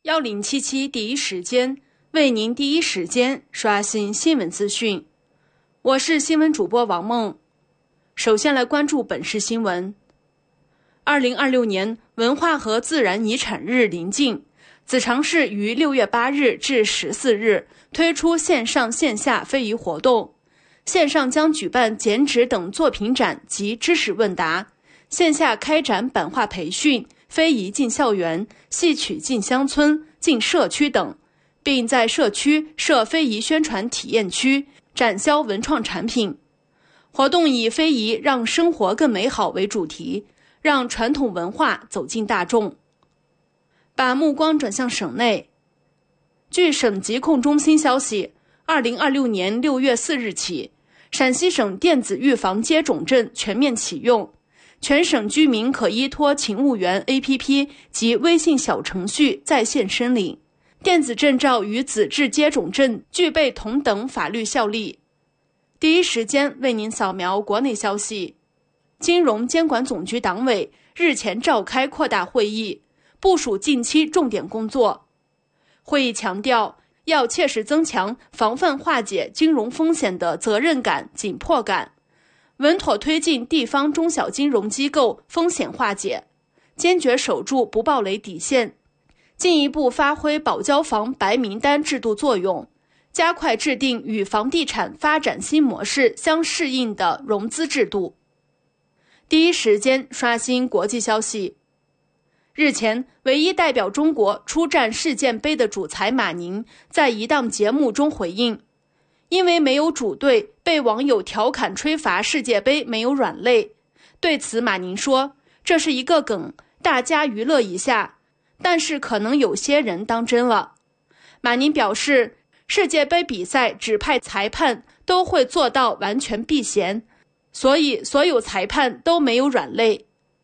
1077第一时间为您第一时间刷新新闻资讯。我是新闻主播王梦。首先来关注本市新闻。2026年文化和自然遗产日临近，子长市于6月8日至14日推出线上线下非遗活动。线上将举办剪纸等作品展及知识问答，线下开展版画培训、非遗进校园、戏曲进乡村、进社区等，并在社区设非遗宣传体验区，展销文创产品。活动以非遗让生活更美好为主题，让传统文化走进大众。把目光转向省内。据省疾控中心消息，2026年6月4日起，陕西省电子预防接种证全面启用，全省居民可依托勤务员 APP 及微信小程序在线申领。电子证照与纸质接种证具备同等法律效力。第一时间为您扫描国内消息。金融监管总局党委日前召开扩大会议，部署近期重点工作。会议强调，要切实增强防范化解金融风险的责任感、紧迫感，稳妥推进地方中小金融机构风险化解，坚决守住不暴雷底线，进一步发挥保交房白名单制度作用，加快制定与房地产发展新模式相适应的融资制度。第一时间刷新国际消息。日前，唯一代表中国出战世界杯的主裁马宁在一档节目中回应，因为没有主队，被网友调侃吹罚世界杯没有软肋。对此，马宁说，这是一个梗，大家娱乐一下，但是可能有些人当真了。马宁表示，世界杯比赛指派裁判都会做到完全避嫌，所以所有裁判都没有软肋。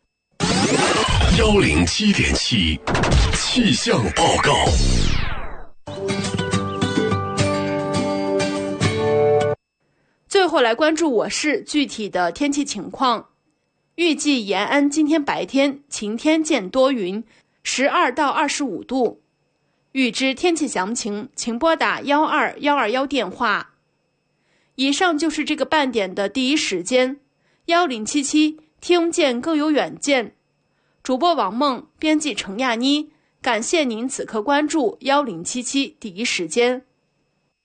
107.7气象报告。 最后来关注我市具体的天气情况。预计延安今天白天晴天见多云，12到25度。预知天气详情，请拨打12121电话。以上就是这个半点的第一时间。1077听见更有远见。主播王梦，编辑程亚妮，感谢您此刻关注1077第一时间。